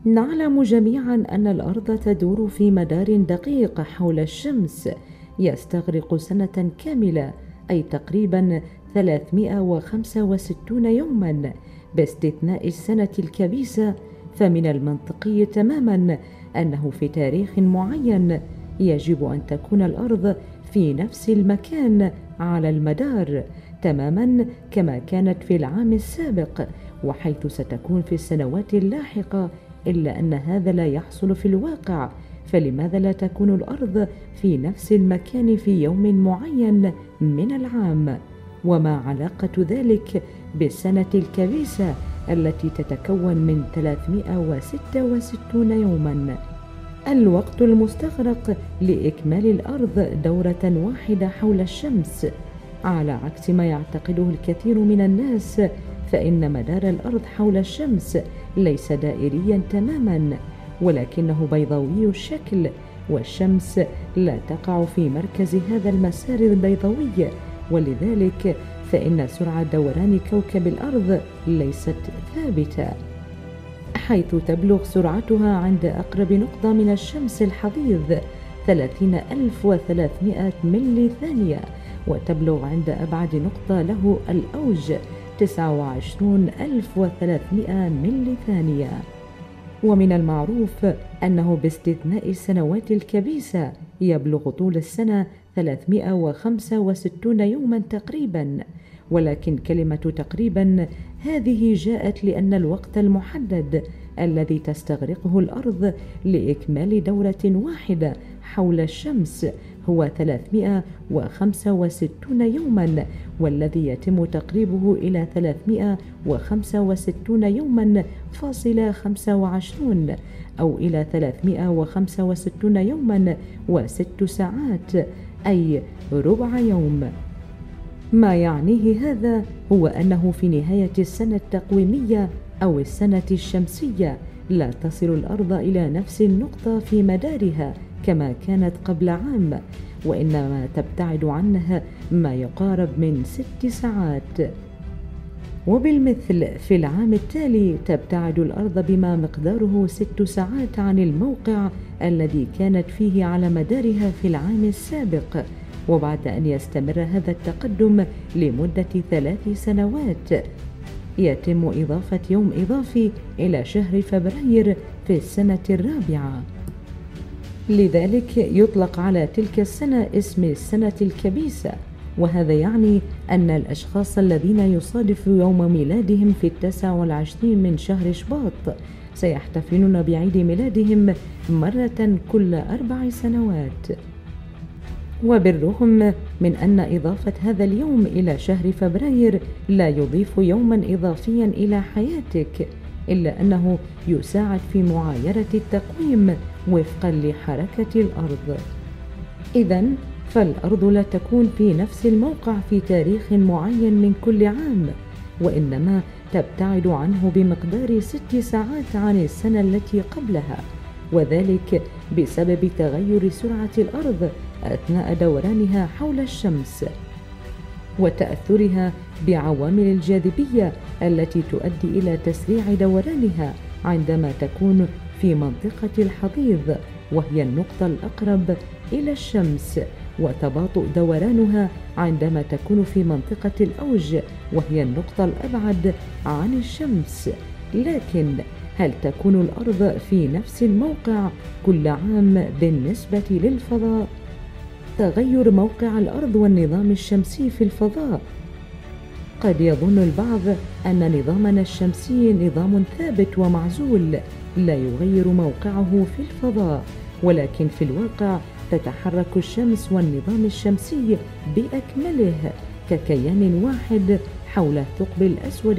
نعلم جميعا أن الأرض تدور في مدار دقيق حول الشمس يستغرق سنة كاملة، أي تقريبا 365 يوما باستثناء السنة الكبيسة. فمن المنطقي تماما أنه في تاريخ معين يجب أن تكون الأرض في نفس المكان على المدار تماما كما كانت في العام السابق وحيث ستكون في السنوات اللاحقة، إلا أن هذا لا يحصل في الواقع. فلماذا لا تكون الأرض في نفس المكان في يوم معين من العام؟ وما علاقة ذلك بالسنة الكبيسة التي تتكون من 366 يوما؟ الوقت المستغرق لإكمال الأرض دورة واحدة حول الشمس، على عكس ما يعتقده الكثير من الناس، فإن مدار الأرض حول الشمس ليس دائريا تماما ولكنه بيضاوي الشكل، والشمس لا تقع في مركز هذا المسار البيضاوي، ولذلك فإن سرعة دوران كوكب الأرض ليست ثابتة، حيث تبلغ سرعتها عند أقرب نقطة من الشمس الحضيض 30,300 ملي ثانية، وتبلغ عند أبعد نقطة له الأوج 29,300 ملي ثانية. ومن المعروف أنه باستثناء السنوات الكبيسة يبلغ طول السنة 365 يوما تقريبا، ولكن كلمة تقريبا هذه جاءت لأن الوقت المحدد الذي تستغرقه الأرض لإكمال دورة واحدة حول الشمس هو 365 يوما، والذي يتم تقريبه إلى 365 يوما فاصلة 25 أو إلى 365 يوما و6 ساعات، أي ربع يوم. ما يعنيه هذا هو أنه في نهاية السنة التقويمية أو السنة الشمسية لا تصل الأرض إلى نفس النقطة في مدارها كما كانت قبل عام، وإنما تبتعد عنها ما يقارب من 6 ساعات. وبالمثل في العام التالي تبتعد الأرض بما مقداره 6 ساعات عن الموقع الذي كانت فيه على مدارها في العام السابق. وبعد أن يستمر هذا التقدم لمدة 3 سنوات يتم إضافة يوم إضافي إلى شهر فبراير في السنة الرابعة، لذلك يطلق على تلك السنة اسم السنة الكبيسة. وهذا يعني أن الأشخاص الذين يصادف يوم ميلادهم في 29 من شهر شباط سيحتفلون بعيد ميلادهم مرة كل 4 سنوات. وبالرغم من أن إضافة هذا اليوم إلى شهر فبراير لا يضيف يوما إضافيا إلى حياتك، إلا أنه يساعد في معايرة التقويم وفقا لحركة الأرض. إذن فالأرض لا تكون في نفس الموقع في تاريخ معين من كل عام، وإنما تبتعد عنه بمقدار 6 ساعات عن السنة التي قبلها، وذلك بسبب تغير سرعة الأرض أثناء دورانها حول الشمس وتأثرها بعوامل الجاذبية التي تؤدي إلى تسريع دورانها عندما تكون في منطقة الحضيض وهي النقطة الأقرب إلى الشمس، وتباطؤ دورانها عندما تكون في منطقة الأوج وهي النقطة الأبعد عن الشمس. لكن هل تكون الأرض في نفس الموقع كل عام بالنسبة للفضاء؟ تغير موقع الأرض والنظام الشمسي في الفضاء. قد يظن البعض أن نظامنا الشمسي نظام ثابت ومعزول لا يغير موقعه في الفضاء، ولكن في الواقع تتحرك الشمس والنظام الشمسي بأكمله ككيان واحد حول الثقب الأسود